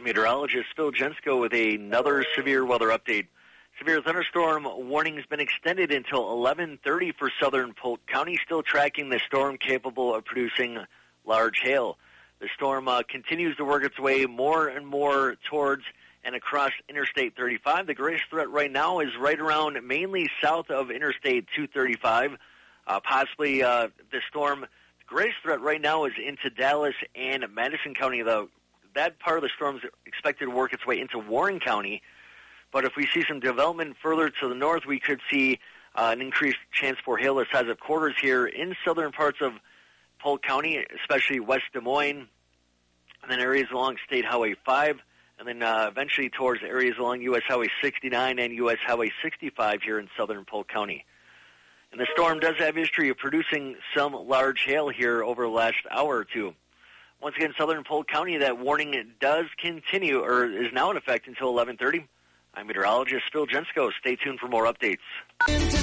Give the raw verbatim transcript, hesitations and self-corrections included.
Meteorologist Phil Jensko with another severe weather update. Severe thunderstorm warning has been extended until eleven thirty for southern Polk County, still tracking the storm capable of producing large hail. The storm uh, continues to work its way more and more towards and across Interstate thirty-five. The greatest threat right now is right around mainly south of Interstate two thirty-five. Uh, possibly uh, the storm, the greatest threat right now is into Dallas and Madison County. The That part of the storm is expected to work its way into Warren County. But if we see some development further to the north, we could see uh, an increased chance for hail the size of quarters here in southern parts of Polk County, especially West Des Moines, and then areas along State Highway five, and then uh, eventually towards areas along U S Highway sixty-nine and U S Highway sixty-five here in southern Polk County. And the storm does have history of producing some large hail here over the last hour or two. Once again, southern Polk County, that warning does continue, or is now in effect until eleven thirty. I'm meteorologist Phil Jensko. Stay tuned for more updates.